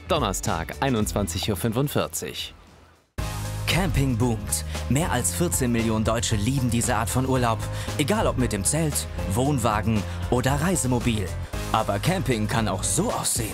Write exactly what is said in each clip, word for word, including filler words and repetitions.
Donnerstag, einundzwanzig Uhr fünfundvierzig. Camping boomt. Mehr als vierzehn Millionen Deutsche lieben diese Art von Urlaub. Egal ob mit dem Zelt, Wohnwagen oder Reisemobil. Aber Camping kann auch so aussehen.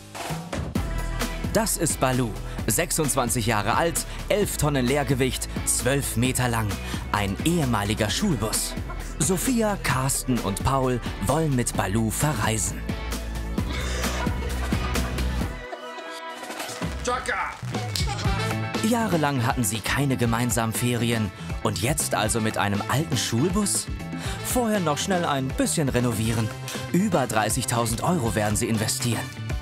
Das ist Baloo. sechsundzwanzig Jahre alt, elf Tonnen Leergewicht, zwölf Meter lang. Ein ehemaliger Schulbus. Sophia, Carsten und Paul wollen mit Baloo verreisen. Jahrelang hatten sie keine gemeinsamen Ferien. Und jetzt also mit einem alten Schulbus? Vorher noch schnell ein bisschen renovieren. Über dreißigtausend Euro werden sie investieren.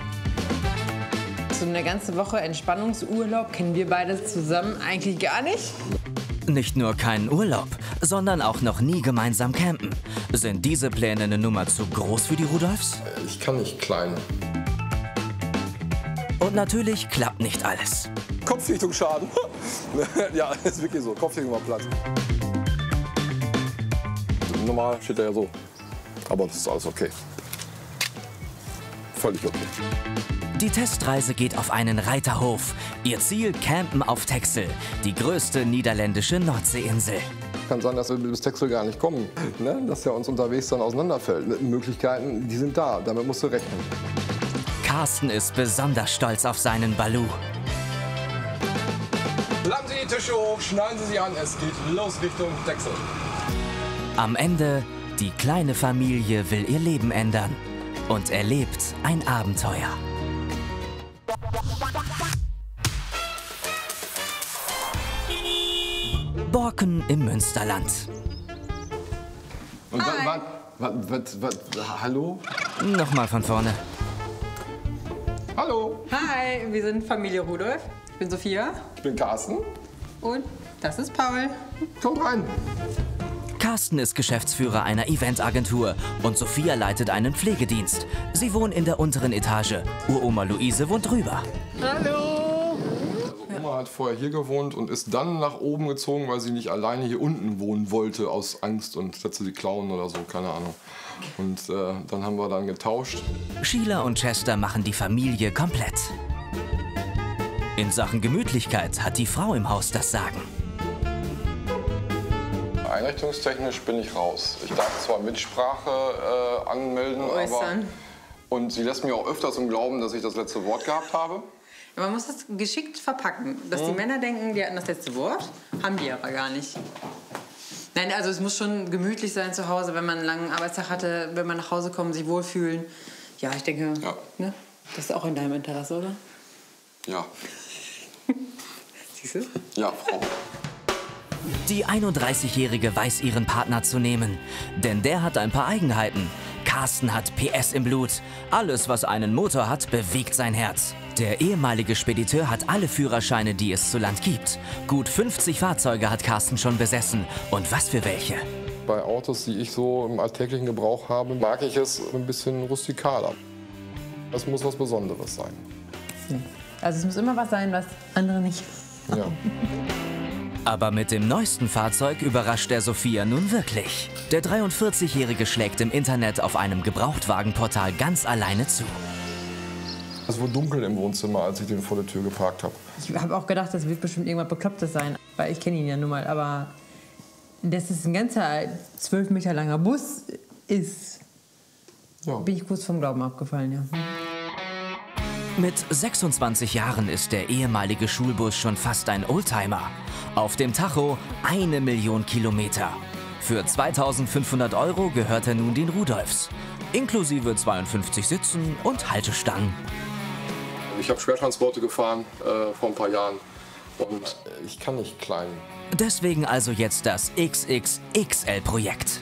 So eine ganze Woche Entspannungsurlaub kennen wir beide zusammen eigentlich gar nicht. Nicht nur keinen Urlaub, sondern auch noch nie gemeinsam campen. Sind diese Pläne eine Nummer zu groß für die Rudolfs? Ich kann nicht klein. Und natürlich klappt nicht alles. Kopfdichtungsschaden. Ja, ist wirklich so. Kopfdichtung war platt. Normal steht er ja so. Aber das ist alles okay. Völlig okay. Die Testreise geht auf einen Reiterhof. Ihr Ziel: Campen auf Texel, die größte niederländische Nordseeinsel. Kann sein, dass wir bis Texel gar nicht kommen. Ne? Dass er uns unterwegs dann auseinanderfällt. Möglichkeiten, die sind da. Damit musst du rechnen. Carsten ist besonders stolz auf seinen Baloo. Laden Sie die Tische hoch, schneiden Sie sie an. Es geht los Richtung Texel. Am Ende, die kleine Familie will ihr Leben ändern und erlebt ein Abenteuer. Borken im Münsterland. Und was, was, was, was, was, hallo? Nochmal von vorne. Hallo, Hi, wir sind Familie Rudolf. Ich bin Sophia ich bin Carsten. und das ist Paul. Kommt rein. Carsten ist Geschäftsführer einer Eventagentur und Sophia leitet einen Pflegedienst. Sie wohnen in der unteren Etage. Uroma Luise wohnt drüber. Hallo. Oma hat vorher hier gewohnt und ist dann nach oben gezogen, weil sie nicht alleine hier unten wohnen wollte, aus Angst und setzte sie klauen oder so, keine Ahnung. Und äh, dann haben wir dann getauscht. Sheila und Chester machen die Familie komplett. In Sachen Gemütlichkeit hat die Frau im Haus das Sagen. Einrichtungstechnisch bin ich raus. Ich darf zwar Mitsprache äh, anmelden, Äußern. aber und sie lässt mir auch öfters im Glauben, dass ich das letzte Wort gehabt habe. Ja, man muss das geschickt verpacken, dass die Männer denken, die hatten das letzte Wort, haben die aber gar nicht. Nein, also es muss schon gemütlich sein zu Hause, wenn man einen langen Arbeitstag hatte, wenn man nach Hause kommt, sich wohlfühlen. Ja, ich denke, Ja. ne, das ist auch in deinem Interesse, oder? Ja, Siehst du? ja, Frau. Die einunddreißigjährige weiß ihren Partner zu nehmen, denn der hat ein paar Eigenheiten. Carsten hat P S im Blut. Alles, was einen Motor hat, bewegt sein Herz. Der ehemalige Spediteur hat alle Führerscheine, die es zu Land gibt. Gut fünfzig Fahrzeuge hat Carsten schon besessen. Und was für welche? Bei Autos, die ich so im alltäglichen Gebrauch habe, mag ich es ein bisschen rustikaler. Es muss was Besonderes sein. Also es muss immer was sein, was andere nicht. Ja. Aber mit dem neuesten Fahrzeug überrascht der Sophia nun wirklich. Der dreiundvierzigjährige schlägt im Internet auf einem Gebrauchtwagenportal ganz alleine zu. Es wurde dunkel im Wohnzimmer, als ich den vor der Tür geparkt habe. Ich habe auch gedacht, das wird bestimmt irgendwas Beklopptes sein, weil ich kenne ihn ja nun mal. Aber dass es ein ganzer zwölf Meter langer Bus ist, Ja. bin ich kurz vom Glauben abgefallen, ja. Mit sechsundzwanzig Jahren ist der ehemalige Schulbus schon fast ein Oldtimer. Auf dem Tacho eine Million Kilometer. Für zweitausendfünfhundert Euro gehört er nun den Rudolfs. Inklusive zweiundfünfzig Sitzen und Haltestangen. Ich habe Schwertransporte gefahren äh, vor ein paar Jahren und ich kann nicht klein. Deswegen also jetzt das X X X L-Projekt.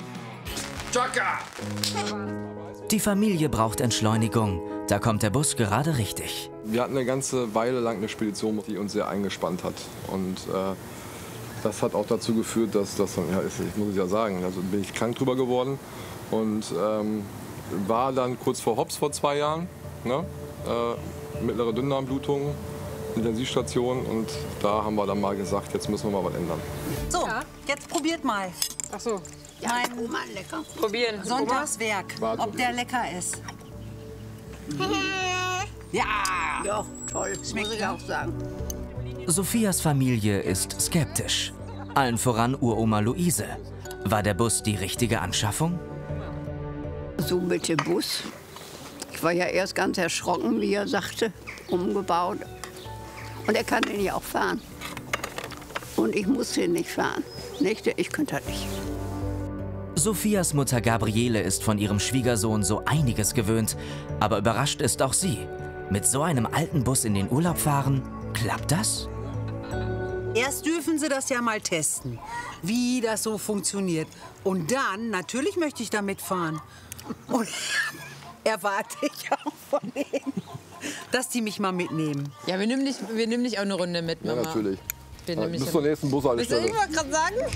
Die Familie braucht Entschleunigung. Da kommt der Bus gerade richtig. Wir hatten eine ganze Weile lang eine Spedition, die uns sehr eingespannt hat. Und äh, das hat auch dazu geführt, dass das, ja, ich muss es ja sagen, also bin ich krank drüber geworden. Und ähm, war dann kurz vor Hops vor zwei Jahren, ne? äh, mittlere Dünndarmblutung, Intensivstation. Und da haben wir dann mal gesagt, jetzt müssen wir mal was ändern. So, jetzt probiert mal. Ach so. Mein lecker. Probieren. Sonntagswerk, Warte. ob der lecker ist. Ja! Ja, toll, muss ich auch sagen. Sophias Familie ist skeptisch. Allen voran Uroma Luise. War der Bus die richtige Anschaffung? So mit dem Bus. Ich war ja erst ganz erschrocken, wie er sagte, umgebaut. Und er kann den ja auch fahren. Und ich muss den nicht fahren. Nicht? Ich könnte halt nicht. Sophias Mutter Gabriele ist von ihrem Schwiegersohn so einiges gewöhnt. Aber überrascht ist auch sie. Mit so einem alten Bus in den Urlaub fahren, klappt das? Erst dürfen Sie das ja mal testen, wie das so funktioniert. Und dann, natürlich möchte ich damit fahren. Und erwarte ich auch von denen, dass die mich mal mitnehmen. Ja, wir nehmen dich, wir nehmen dich auch eine Runde mit, Mama. Ja, natürlich. Wir Ja, nehmen dich bis zur nächsten Bushaltestelle. Willst du irgendwas gerade sagen?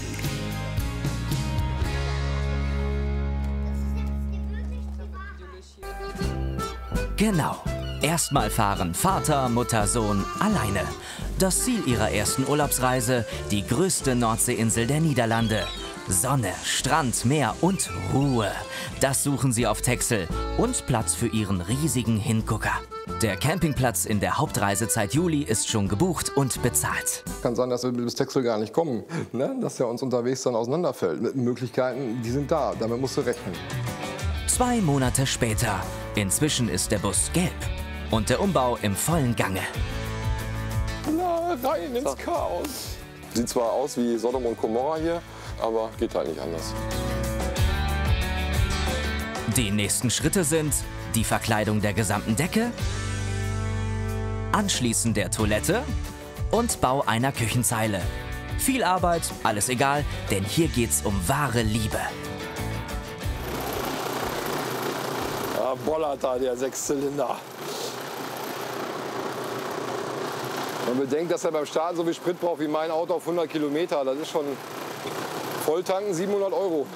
Genau. Erstmal fahren Vater, Mutter, Sohn alleine. Das Ziel ihrer ersten Urlaubsreise, die größte Nordseeinsel der Niederlande. Sonne, Strand, Meer und Ruhe. Das suchen sie auf Texel und Platz für ihren riesigen Hingucker. Der Campingplatz in der Hauptreisezeit Juli ist schon gebucht und bezahlt. Kann sein, dass wir bis Texel gar nicht kommen, ne? Dass er uns unterwegs dann auseinanderfällt. Möglichkeiten, die sind da, damit musst du rechnen. Zwei Monate später. Inzwischen ist der Bus gelb und der Umbau im vollen Gange. Na, rein ins Chaos. Sieht zwar aus wie Sodom und Gomorra hier, aber geht halt nicht anders. Die nächsten Schritte sind die Verkleidung der gesamten Decke, Anschließen der Toilette und Bau einer Küchenzeile. Viel Arbeit, alles egal, denn hier geht's um wahre Liebe. Ja, bollert da der Sechszylinder. Man bedenkt, dass er beim Starten so viel Sprit braucht wie mein Auto auf hundert Kilometer. Das ist schon Volltanken siebenhundert Euro.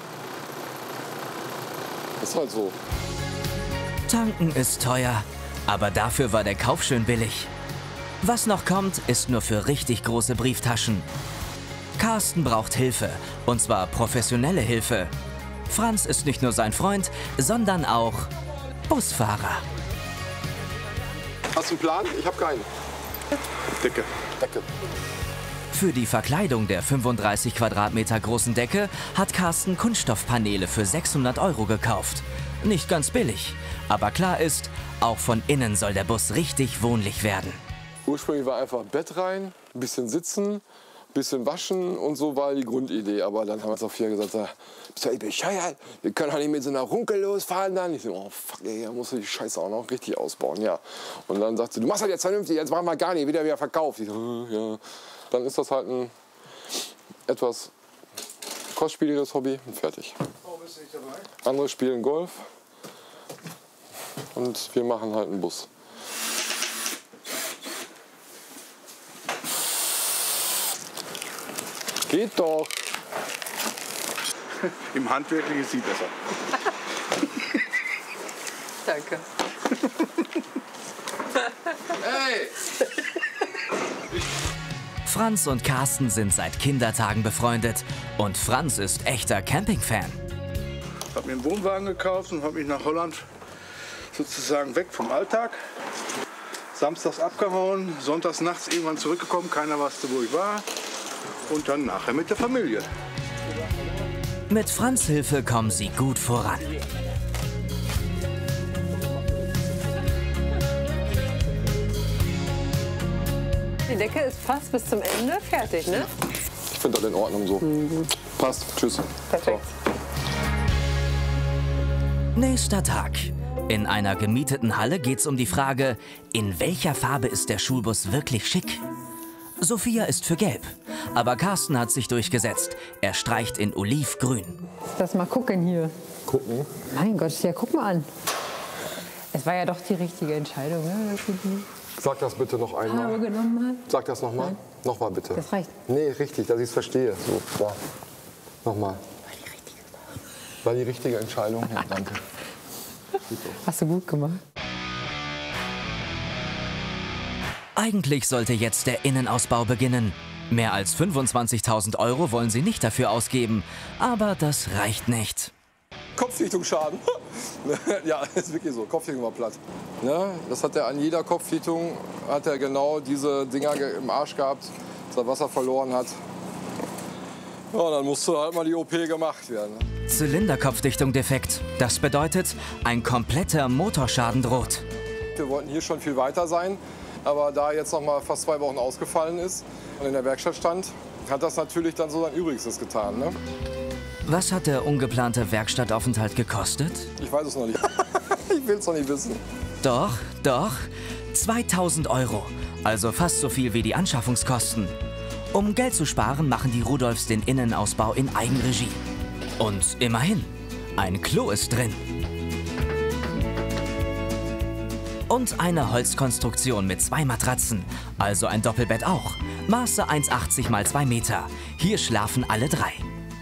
Ist halt so. Tanken ist teuer, aber dafür war der Kauf schön billig. Was noch kommt, ist nur für richtig große Brieftaschen. Carsten braucht Hilfe, und zwar professionelle Hilfe. Franz ist nicht nur sein Freund, sondern auch Busfahrer. Hast du einen Plan? Ich habe keinen. Decke. Decke. Für die Verkleidung der fünfunddreißig Quadratmeter großen Decke hat Carsten Kunststoffpaneele für sechshundert Euro gekauft. Nicht ganz billig, aber klar ist, auch von innen soll der Bus richtig wohnlich werden. Ursprünglich war einfach Bett rein, ein bisschen sitzen, ein bisschen waschen und so war die Grundidee. Aber dann haben wir Sophia gesagt, bist du bescheuert? Wir können doch nicht mit so einer Runkel losfahren dann. Ich so, oh fuck, ey, da musst du die Scheiße auch noch richtig ausbauen, ja. Und dann sagt sie, du machst das jetzt vernünftig, jetzt machen wir gar nicht, wieder wieder verkauft. Ich so, ja. Dann ist das halt ein etwas kostspieliges Hobby und fertig. Andere spielen Golf und wir machen halt einen Bus. Geht doch. Im Handwerklichen ist sie besser. Danke. Hey! Franz und Carsten sind seit Kindertagen befreundet und Franz ist echter Campingfan. Ich habe mir einen Wohnwagen gekauft und habe mich nach Holland sozusagen weg vom Alltag. Samstags abgehauen, sonntags nachts irgendwann zurückgekommen, keiner wusste, wo ich war. Und dann nachher mit der Familie. Mit Franz' Hilfe kommen sie gut voran. Die Decke ist fast bis zum Ende fertig, ne? Ich finde das in Ordnung so. Mhm. Passt. Tschüss. Perfekt. So. Nächster Tag. In einer gemieteten Halle geht's um die Frage, in welcher Farbe ist der Schulbus wirklich schick? Sophia ist für Gelb, aber Carsten hat sich durchgesetzt. Er streicht in Olivgrün. Lass mal gucken hier. Gucken. Mein Gott, ja, guck mal an. Es war ja doch die richtige Entscheidung, ne? Sag das bitte noch einmal. Farbe genommen hat. Sag das nochmal. Nochmal bitte. Das reicht. Nee, richtig, dass ich es verstehe. So, da. Nochmal. War die richtige. War die richtige Entscheidung? Ja, danke. Hast du gut gemacht. Eigentlich sollte jetzt der Innenausbau beginnen. Mehr als fünfundzwanzigtausend Euro wollen sie nicht dafür ausgeben. Aber das reicht nicht. Kopfdichtungsschaden. Ja, ist wirklich so. Kopfdichtung war platt. Ne? Das hat er an jeder Kopfdichtung, hat er genau diese Dinger im Arsch gehabt, dass er Wasser verloren hat. Ja, dann musste halt mal die O P gemacht werden. Zylinderkopfdichtung defekt. Das bedeutet, ein kompletter Motorschaden droht. Wir wollten hier schon viel weiter sein, aber da jetzt noch mal fast zwei Wochen ausgefallen ist und in der Werkstatt stand, hat das natürlich dann so sein Übrigstes getan. Ne? Was hat der ungeplante Werkstattaufenthalt gekostet? Ich weiß es noch nicht. Ich will es noch nicht wissen. Doch, doch. zweitausend Euro. Also fast so viel wie die Anschaffungskosten. Um Geld zu sparen, machen die Rudolfs den Innenausbau in Eigenregie. Und immerhin, ein Klo ist drin. Und eine Holzkonstruktion mit zwei Matratzen, also ein Doppelbett auch. Maße eins Komma achtzig mal zwei Meter. Hier schlafen alle drei.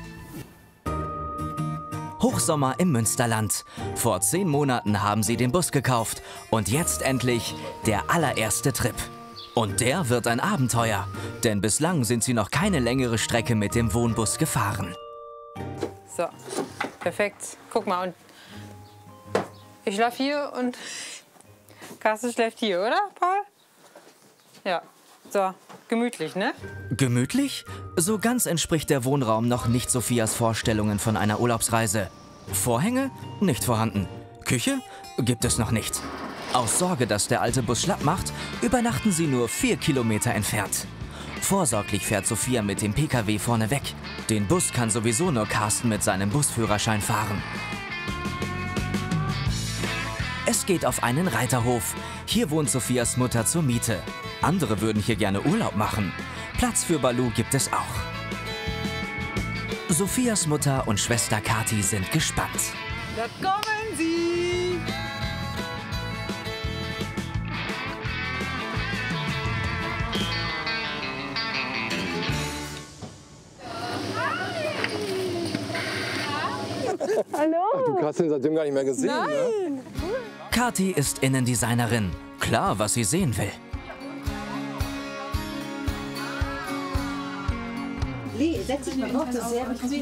Hochsommer im Münsterland. Vor zehn Monaten haben sie den Bus gekauft. Und jetzt endlich der allererste Trip. Und der wird ein Abenteuer. Denn bislang sind sie noch keine längere Strecke mit dem Wohnbus gefahren. So, perfekt. Guck mal, und ich schlafe hier und Carsten schläft hier, oder, Paul? Ja, so, gemütlich, ne? Gemütlich? So ganz entspricht der Wohnraum noch nicht Sophias Vorstellungen von einer Urlaubsreise. Vorhänge? Nicht vorhanden. Küche? Gibt es noch nicht. Aus Sorge, dass der alte Bus schlapp macht, übernachten sie nur vier Kilometer entfernt. Vorsorglich fährt Sophia mit dem P K W vorne weg. Den Bus kann sowieso nur Carsten mit seinem Busführerschein fahren. Es geht auf einen Reiterhof. Hier wohnt Sophias Mutter zur Miete. Andere würden hier gerne Urlaub machen. Platz für Balu gibt es auch. Sophias Mutter und Schwester Kathi sind gespannt. Da kommen sie! Hallo? Ach, du hast ihn seitdem gar nicht mehr gesehen, Nein. Ne? Kathi ist Innendesignerin. Klar, was sie sehen will. Lee, setz dich mal drauf, das ist sehr bequem.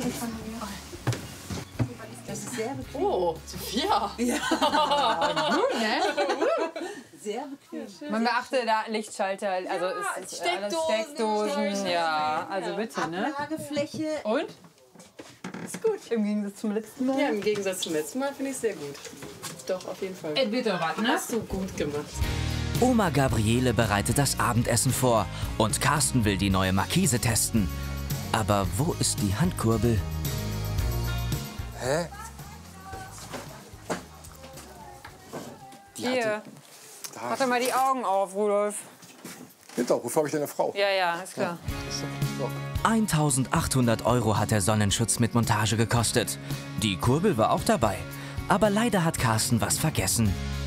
Das ist sehr bequem. Oh, Sophia. Ja. Gut, ne? Sehr bequem. Man beachte da Lichtschalter, also es ist alles Steckdosen, ja, also bitte, ne? Ablagefläche. Und? Ist gut. Im Gegensatz zum letzten Mal? Ja, im Gegensatz zum letzten Mal finde ich es sehr gut. Doch, auf jeden Fall. Es wird doch was, ne? Hast du gut gemacht. Oma Gabriele bereitet das Abendessen vor und Carsten will die neue Markise testen. Aber wo ist die Handkurbel? Hä? Die Hier. Mach doch mal die Augen auf, Rudolf. Hinter, wofür habe ich denn eine Frau? Ja, ja, ist klar. So. eintausendachthundert Euro hat der Sonnenschutz mit Montage gekostet. Die Kurbel war auch dabei. Aber leider hat Carsten was vergessen.